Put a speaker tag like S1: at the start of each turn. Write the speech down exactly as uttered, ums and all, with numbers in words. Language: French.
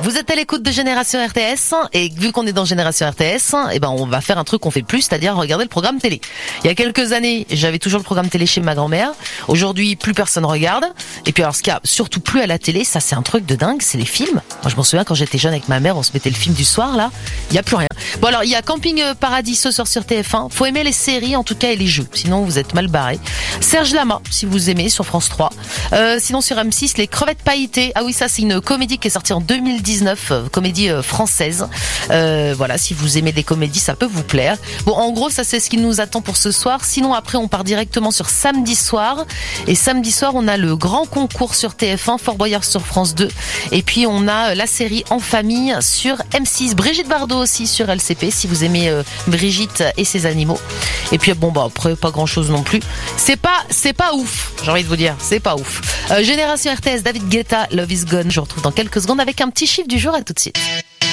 S1: Vous êtes à l'écoute de Génération R T S et vu qu'on est dans Génération R T S, eh ben on va faire un truc qu'on fait plus, c'est-à-dire regarder le programme télé. Il y a quelques années, j'avais toujours le programme télé chez ma grand-mère. Aujourd'hui, plus personne regarde. Et puis alors ce qu'il y a surtout plus à la télé, ça c'est un truc de dingue, c'est les films. Moi je m'en souviens quand j'étais jeune avec ma mère, on se mettait le film du soir là, il y a plus rien. Bon alors, il y a Camping Paradis ce soir sur T F un. Faut aimer les séries en tout cas et les jeux, sinon vous êtes mal barré. Serge Lama si vous aimez sur France trois. Euh, sinon sur M six, les crevettes pailletées. Ah oui, ça c'est une comédie qui est sortie en deux mille dix-neuf, euh, comédie euh, française. Euh, voilà, si vous aimez des comédies, ça peut vous plaire. Bon, en gros, ça c'est ce qui nous attend pour ce soir. Sinon, après, on part directement sur samedi soir. Et samedi soir, on a le grand concours sur T F un, Fort Boyard sur France deux. Et puis, on a la série En famille sur M six. Brigitte Bardot aussi sur L C P, si vous aimez euh, Brigitte et ses animaux. Et puis, bon, bah après, pas grand-chose non plus. C'est pas, c'est pas ouf, j'ai envie de vous dire. C'est pas ouf. Euh, Génération R T S, David Guetta, Love is Gone. Je vous retrouve dans quelques secondes avec un petit chiffre du jour. À tout de suite.